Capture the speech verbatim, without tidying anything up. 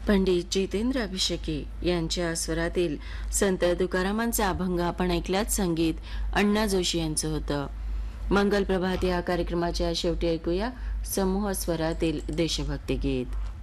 पंडित जितेंद्र अभिषेकी यांच्या स्वरातील संत तुकारामांचा अभंग आपण ऐकलात. संगीत अण्णा जोशी यांचं होतं. मंगल प्रभात या कार्यक्रमाच्या शेवटी ऐकूया समूह स्वरातील देशभक्ती गीत.